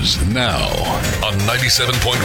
News now on 97.1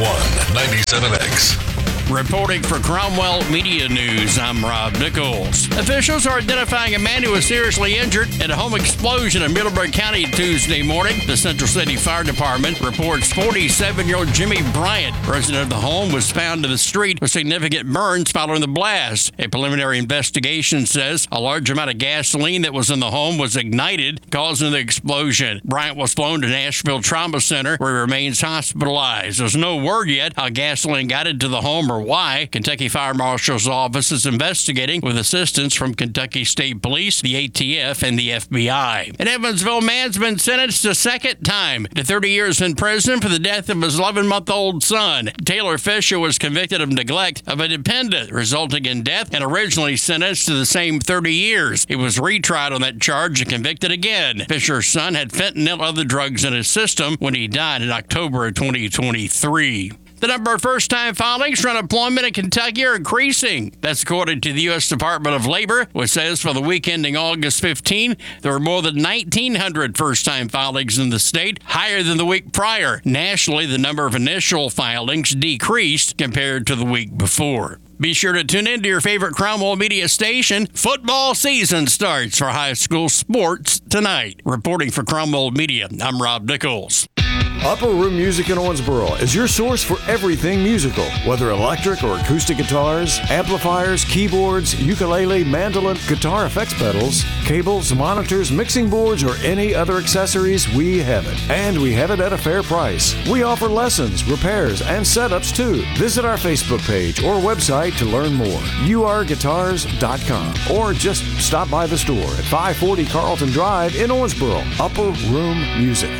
97X. Reporting for Cromwell Media News, I'm Rob Nichols. Officials are identifying a man who was seriously injured in a home explosion in Middleburg County Tuesday morning. The Central City Fire Department reports 47-year-old Jimmy Bryant, resident of the home, was found in the street with significant burns following the blast. A preliminary investigation says a large amount of gasoline that was in the home was ignited, causing the explosion. Bryant was flown to Nashville Trauma Center, where he remains hospitalized. There's no word yet how gasoline got into the home or why. Kentucky Fire Marshal's office is investigating with assistance from Kentucky State Police, the ATF, and the FBI. An Evansville man's been sentenced a second time to 30 years in prison for the death of his 11-month-old son. Taylor Fisher was convicted of neglect of a dependent, resulting in death, and originally sentenced to the same 30 years. He was retried on that charge and convicted again. Fisher's son had fentanyl and other drugs in his system when he died in October of 2023. The number of first-time filings for unemployment in Kentucky are increasing. That's according to the U.S. Department of Labor, which says for the week ending August 15, there were more than 1,900 first-time filings in the state, higher than the week prior. Nationally, the number of initial filings decreased compared to the week before. Be sure to tune in to your favorite Cromwell Media station. Football season starts for high school sports tonight. Reporting for Cromwell Media, I'm Rob Nichols. Upper Room Music in Owensboro is your source for everything musical, whether electric or acoustic guitars, amplifiers, keyboards, ukulele, mandolin, guitar effects pedals, cables, monitors, mixing boards, or any other accessories, we have it. And we have it at a fair price. We offer lessons, repairs, and setups too. Visit our Facebook page or website to learn more. urguitars.com, or just stop by the store at 540 Carlton Drive in Owensboro. Upper Room Music.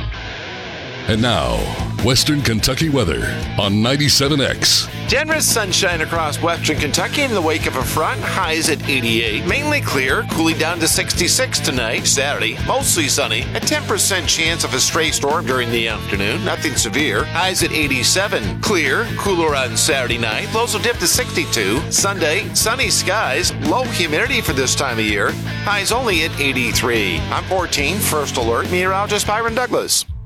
And now, Western Kentucky weather on 97X. Generous sunshine across western Kentucky in the wake of a front. Highs at 88. Mainly clear, cooling down to 66 tonight. Saturday, mostly sunny. A 10% chance of a stray storm during the afternoon. Nothing severe. Highs at 87. Clear, cooler on Saturday night. Lows will dip to 62. Sunday, sunny skies. Low humidity for this time of year. Highs only at 83. I'm 14, First Alert meteorologist Byron Douglas.